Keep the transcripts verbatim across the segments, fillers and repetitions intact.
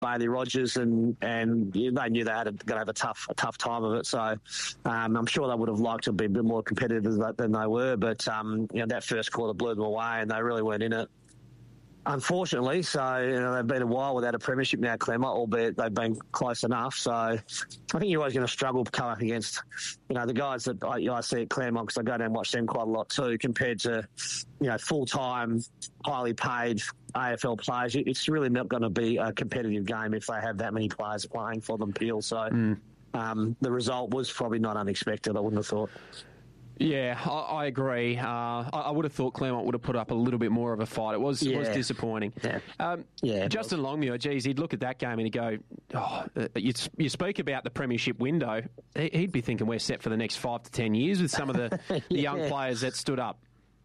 Bailey Rogers, and and they knew they had going to have a tough a tough time of it. So um, I'm sure they would have liked to be a bit more competitive than they were. But um, you know, that first quarter blew them away, and they really weren't in it. Unfortunately, so you know, they've been a while without a premiership now, Claremont, albeit they've been close enough. So I think you're always going to struggle to come up against, you know, the guys that I, I see at Claremont, because I go down and watch them quite a lot too, compared to, you know, full-time, highly paid A F L players. It's really not going to be a competitive game if they have that many players playing for them, Peel. So mm. um, the result was probably not unexpected, I wouldn't have thought. Yeah, I, I agree. Uh, I, I would have thought Claremont would have put up a little bit more of a fight. It was yeah. was disappointing. Yeah. Um, yeah, Justin Longmuir, geez, he'd look at that game and he'd go, oh, uh, you, you speak about the premiership window, he'd be thinking we're set for the next five to ten years with some of the, yeah. the young players that stood up.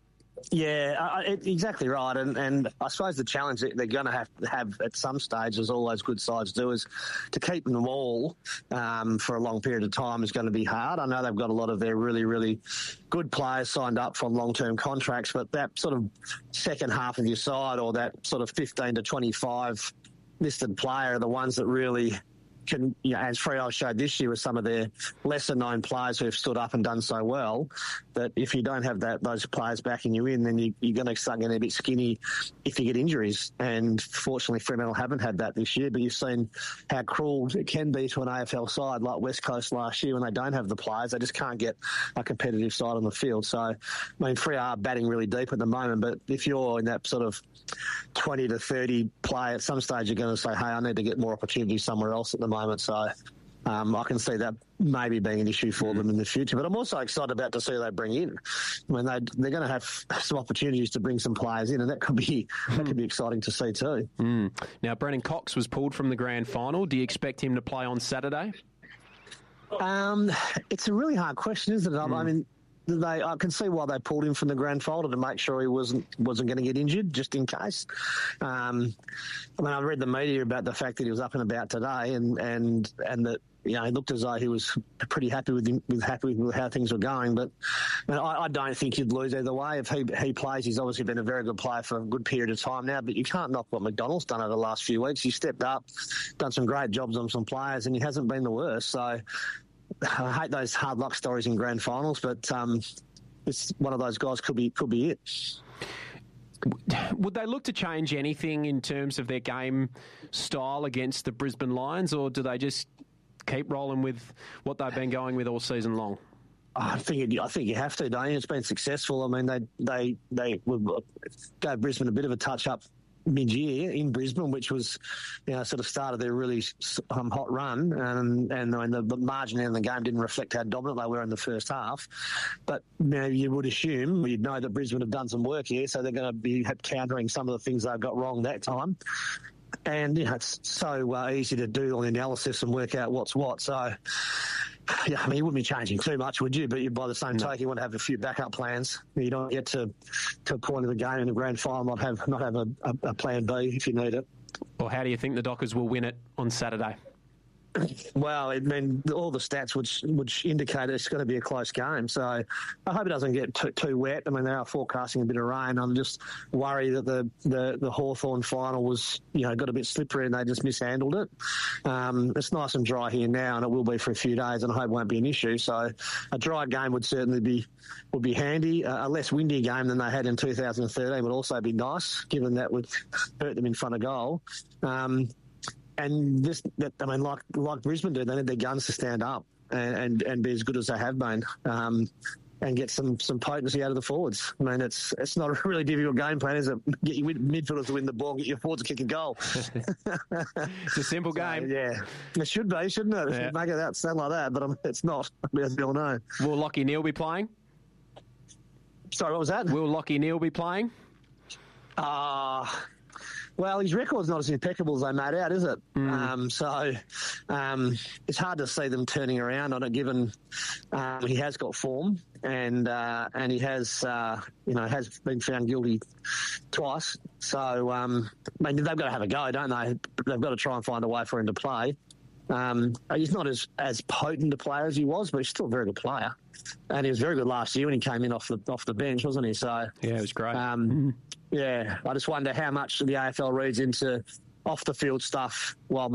Yeah, uh, it, exactly right. And, and I suppose the challenge that they're going to have to have at some stage, as all those good sides do, is to keep them all um, for a long period of time is going to be hard. I know they've got a lot of their really, really good players signed up for long-term contracts, but that sort of second half of your side, or that sort of fifteen to twenty-five listed player, are the ones that really can, you know, as Freo showed this year with some of their lesser-known players who have stood up and done so well, that if you don't have that those players backing you in, then you, you're going to start getting a bit skinny if you get injuries. And fortunately, Fremantle haven't had that this year, but you've seen how cruel it can be to an A F L side like West Coast last year when they don't have the players. They just can't get a competitive side on the field. So, I mean, Freo are batting really deep at the moment, but if you're in that sort of twenty to thirty play, at some stage you're going to say, hey, I need to get more opportunity somewhere else at the moment. moment. So um, I can see that maybe being an issue for them in the future. But I'm also excited about to see who they bring in. I mean, they, they're going to have some opportunities to bring some players in, and that could be mm. that could be exciting to see too. Mm. Now, Brennan Cox was pulled from the grand final. Do you expect him to play on Saturday? Um, it's a really hard question, isn't it? Mm. I mean, They, I can see why they pulled him from the grand final, to make sure he wasn't wasn't going to get injured, just in case. Um, I mean, I read the media about the fact that he was up and about today, and and and that, you know, he looked as though he was pretty happy with him, with happy with how things were going. But I, mean, I, I don't think he'd lose either way. If he he plays, he's obviously been a very good player for a good period of time now. But you can't knock what McDonald's done over the last few weeks. He stepped up, done some great jobs on some players, and he hasn't been the worst. So I hate those hard luck stories in grand finals, but um, it's one of those guys could be could be it. Would they look to change anything in terms of their game style against the Brisbane Lions, or do they just keep rolling with what they've been going with all season long? I think it, I think you have to, don't you? It's been successful. I mean, they they they gave Brisbane a bit of a touch up mid-year in Brisbane, which was, you know, sort of started their really um, hot run, and and I mean, the, the margin in the game didn't reflect how dominant they were in the first half. But you know, you would assume, you'd know that Brisbane have done some work here, so they're going to be countering some of the things they've got wrong that time. And, you know, it's so uh, easy to do all the analysis and work out what's what. So, yeah, I mean, you wouldn't be changing too much, would you? But you, by the same token, you want to have a few backup plans. You don't get to, to a point of the game in the grand final, not have not have a, a, a plan B if you need it. Well, how do you think the Dockers will win it on Saturday? Well, I mean, all the stats would would indicate it's going to be a close game. So I hope it doesn't get too, too wet. I mean, they are forecasting a bit of rain. I'm just worried that the, the, the Hawthorn final was, you know, got a bit slippery and they just mishandled it. Um, it's nice and dry here now, and it will be for a few days, and I hope it won't be an issue. So a dry game would certainly be would be handy. Uh, a less windy game than they had in two thousand thirteen would also be nice, given that would hurt them in front of goal. Um, And this, that, I mean, like like Brisbane do, they need their guns to stand up and, and, and be as good as they have been, um, and get some, some potency out of the forwards. I mean, it's it's not a really difficult game plan, is it? Get your midfielders to win the ball, get your forwards to kick a goal. It's a simple game. So, yeah, it should be, shouldn't it? It yeah. should make it out sound like that, but um, it's not, as we all know. Will Lachie Neale be playing? Sorry, what was that? Will Lachie Neale be playing? Ah... Uh, Well, his record's not as impeccable as they made out, is it? Mm. Um, so um, it's hard to see them turning around on it, given um, he has got form and uh, and he has uh, you know has been found guilty twice. So um, I mean, they've got to have a go, don't they? They've got to try and find a way for him to play. Um, he's not as, as potent a player as he was, but he's still a very good player, and he was very good last year when he came in off the off the bench, wasn't he? So yeah, it was great. Um, Yeah, I just wonder how much the A F L reads into off the field stuff while